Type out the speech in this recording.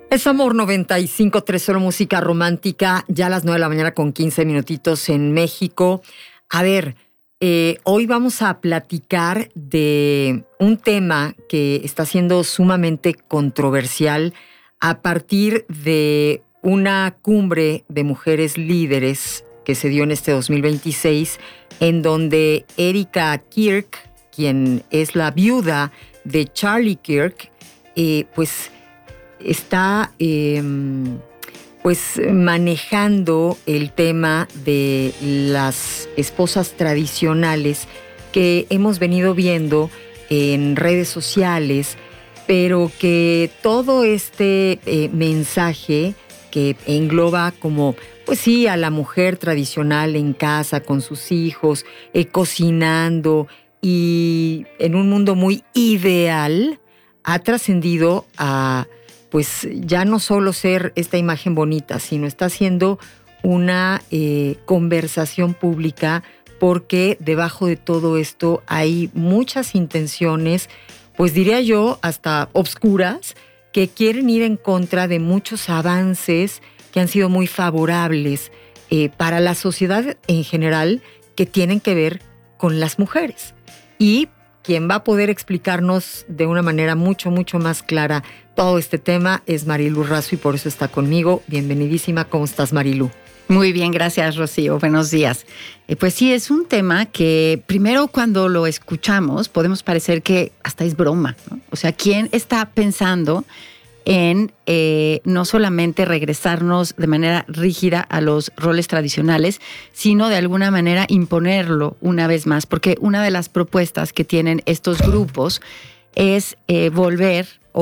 Es Amor 95.3, solo música romántica, ya a las 9 de la mañana con 15 minutitos en México. A ver, hoy vamos a platicar de un tema que está siendo sumamente controversial a partir de una cumbre de mujeres líderes que se dio en este 2026, en donde Erika Kirk, quien es la viuda de Charlie Kirk, pues está manejando el tema de las esposas tradicionales que hemos venido viendo en redes sociales, pero que todo este mensaje que engloba como, pues sí, a la mujer tradicional en casa con sus hijos, cocinando y en un mundo muy ideal, ha trascendido a pues ya no solo ser esta imagen bonita, sino está siendo una conversación pública, porque debajo de todo esto hay muchas intenciones, pues diría yo, hasta obscuras, que quieren ir en contra de muchos avances que han sido muy favorables para la sociedad en general, que tienen que ver con las mujeres. Y quien va a poder explicarnos de una manera mucho, mucho más clara todo este tema es Marilu Razo, y por eso está conmigo. Bienvenidísima. ¿Cómo estás, Marilu? Muy bien, gracias, Rocío. Buenos días. Pues sí, es un tema que primero cuando lo escuchamos podemos parecer que hasta es broma, ¿no? O sea, ¿quién está pensando en no solamente regresarnos de manera rígida a los roles tradicionales, sino de alguna manera imponerlo una vez más? Porque una de las propuestas que tienen estos grupos es volver